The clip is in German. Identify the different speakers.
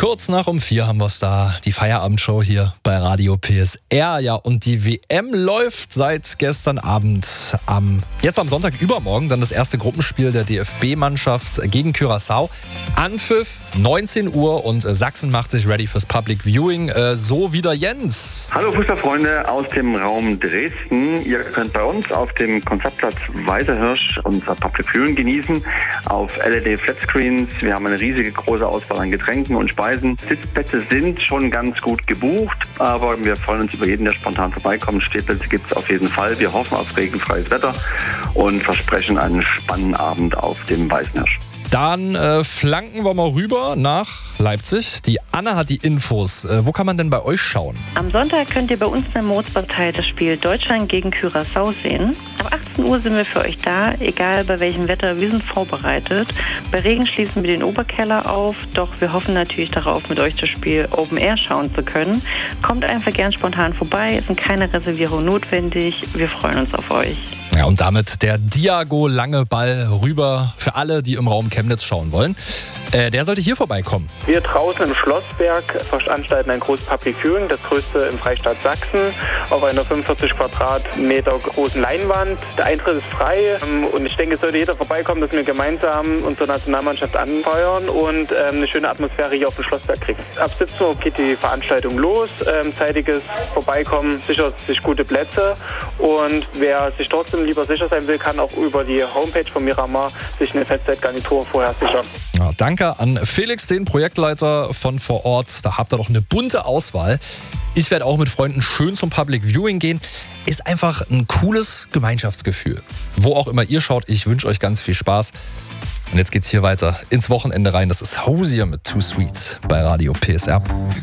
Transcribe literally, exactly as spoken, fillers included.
Speaker 1: Kurz nach um vier haben wir es da, die Feierabendshow hier bei Radio P S R. Ja, und die W M läuft seit gestern Abend. Am, jetzt am Sonntag übermorgen dann das erste Gruppenspiel der D F B-Mannschaft gegen Curaçao. Anpfiff neunzehn Uhr und Sachsen macht sich ready fürs Public Viewing. Äh, so wieder Jens.
Speaker 2: Hallo Fußballfreunde aus dem Raum Dresden. Ihr könnt bei uns auf dem Konzertplatz Weißer Hirsch unser Public Viewing genießen. Auf L E D Flatscreens. Wir haben eine riesige große Auswahl an Getränken und Speisen. Sitzplätze sind schon ganz gut gebucht, aber wir freuen uns über jeden, der spontan vorbeikommt. Stehplätze gibt es auf jeden Fall. Wir hoffen auf regenfreies Wetter und versprechen einen spannenden Abend auf dem Weißen Hirsch.
Speaker 1: Dann äh, flanken wir mal rüber nach Leipzig. Die Anna hat die Infos. Äh, wo kann man denn bei euch schauen?
Speaker 3: Am Sonntag könnt ihr bei uns in der Mozartei das Spiel Deutschland gegen Curaçao sehen. Ab achtzehn Uhr sind wir für euch da, egal bei welchem Wetter. Wir sind vorbereitet. Bei Regen schließen wir den Oberkeller auf, doch wir hoffen natürlich darauf, mit euch das Spiel Open Air schauen zu können. Kommt einfach gern spontan vorbei, es sind keine Reservierungen notwendig. Wir freuen uns auf euch.
Speaker 1: Ja, und damit der Diago lange Ball rüber für alle, die im Raum Chemnitz schauen wollen. Äh, der sollte hier vorbeikommen.
Speaker 4: Wir draußen im Schlossberg veranstalten ein großes Public Viewing, das größte im Freistaat Sachsen, auf einer fünfundvierzig Quadratmeter großen Leinwand. Der Eintritt ist frei und ich denke, es sollte jeder vorbeikommen, dass wir gemeinsam unsere Nationalmannschaft anfeuern und ähm, eine schöne Atmosphäre hier auf dem Schlossberg kriegen. Ab siebzehn Uhr geht die Veranstaltung los, ähm, zeitiges Vorbeikommen sichert sich gute Plätze und wer sich trotzdem lieber sicher sein will, kann auch über die Homepage von Miramar sich eine Festzeitgarnitur vorher sichern.
Speaker 1: Ja, danke an Felix, den Projektleiter von vor Ort. Da habt ihr doch eine bunte Auswahl. Ich werde auch mit Freunden schön zum Public Viewing gehen. Ist einfach ein cooles Gemeinschaftsgefühl. Wo auch immer ihr schaut, ich wünsche euch ganz viel Spaß. Und jetzt geht's hier weiter ins Wochenende rein. Das ist Hosier mit Too Sweet bei Radio P S R.